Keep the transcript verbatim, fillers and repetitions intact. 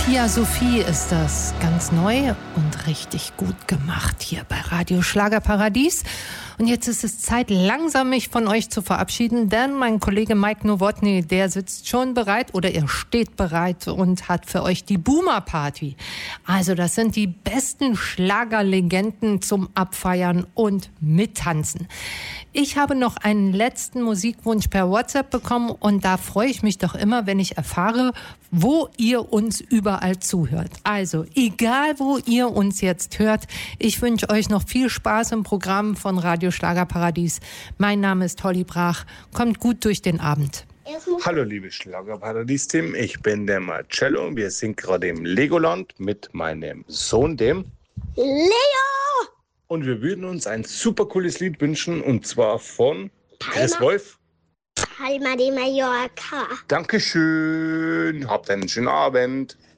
Pia Sophie ist das, ganz neu und richtig gut gemacht hier bei Radio Schlagerparadies. Und jetzt ist es Zeit, langsam mich von euch zu verabschieden, denn mein Kollege Mike Nowotny, der sitzt schon bereit oder er steht bereit und hat für euch die Boomer Party. Also das sind die besten Schlagerlegenden zum Abfeiern und Mittanzen. Ich habe noch einen letzten Musikwunsch per WhatsApp bekommen und da freue ich mich doch immer, wenn ich erfahre, wo ihr uns überall zuhört. Also, egal wo ihr uns jetzt hört, ich wünsche euch noch viel Spaß im Programm von Radio Schlagerparadies. Mein Name ist Holly Brach. Kommt gut durch den Abend. Hallo liebe Schlagerparadies-Team, ich bin der Marcello. Wir sind gerade im Legoland mit meinem Sohn, dem Leo! Und wir würden uns ein super cooles Lied wünschen und zwar von Chris Palma. Wolf. Palma de Mallorca. Dankeschön, habt einen schönen Abend.